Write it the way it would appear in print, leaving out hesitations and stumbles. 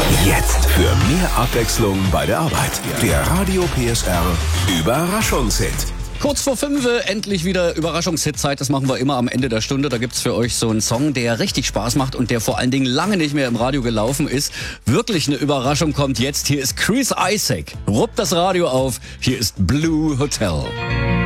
Jetzt für mehr Abwechslung bei der Arbeit. Der Radio PSR Überraschungshit. Kurz vor 5 endlich wieder Überraschungshit-Zeit. Das machen wir immer am Ende der Stunde. Da gibt's für euch so einen Song, der richtig Spaß macht und der vor allen Dingen lange nicht mehr im Radio gelaufen ist. Wirklich eine Überraschung kommt jetzt. Hier ist Chris Isaak. Ruppt das Radio auf. Hier ist Blue Hotel.